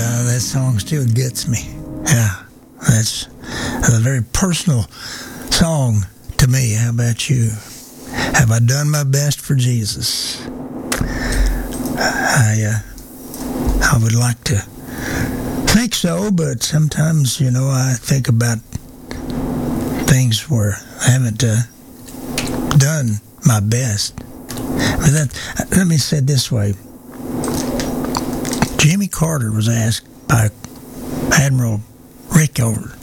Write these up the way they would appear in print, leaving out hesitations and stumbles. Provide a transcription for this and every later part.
that song still gets me. Yeah, that's a very personal song to me. How about you? Have I done my best for Jesus? I would like to think so, but sometimes, I think about things where I haven't done my best. But let me say it this way. Jimmy Carter was asked by Admiral Rickover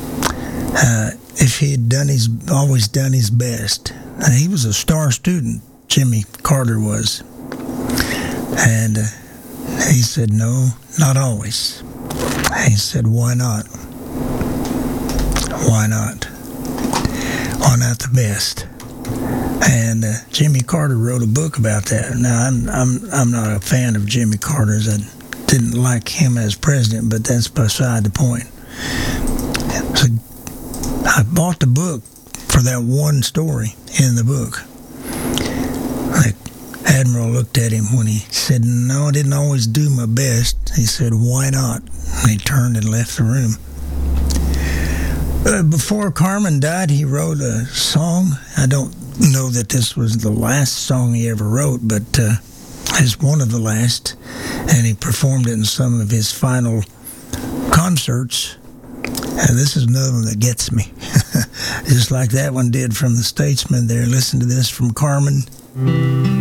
if he had always done his best. He was a star student, Jimmy Carter was. And he said, no, not always. He said, why not? Why not? Why not the best? And Jimmy Carter wrote a book about that. Now, I'm not a fan of Jimmy Carter's. I didn't like him as president, but that's beside the point. So I bought the book for that one story in the book. The Admiral looked at him when he said, no, I didn't always do my best. He said, why not? And he turned and left the room. Before Carmen died, he wrote a song. I don't know that this was the last song he ever wrote, but it's one of the last, and he performed it in some of his final concerts. And this is another one that gets me, just like that one did from the Statesman there. Listen to this from Carmen.